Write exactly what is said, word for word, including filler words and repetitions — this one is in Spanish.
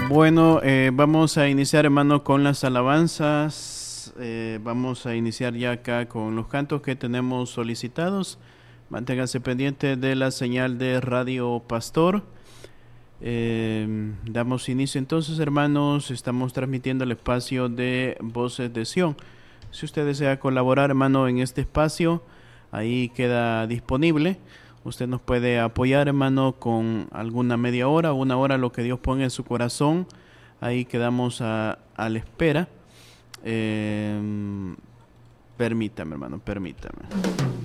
Bueno, eh, vamos a iniciar, hermano, con las alabanzas. Eh, vamos a iniciar ya acá con los cantos que tenemos solicitados. Manténganse pendientes de la señal de Radio Pastor. Eh, damos inicio entonces, hermanos. Estamos transmitiendo el espacio de Voces de Sion. Si usted desea colaborar, hermano, en este espacio, ahí queda disponible. Usted nos puede apoyar, hermano, con alguna media hora o una hora, lo que Dios ponga en su corazón. Ahí quedamos a, a la espera. Eh, permítame, hermano, permítame.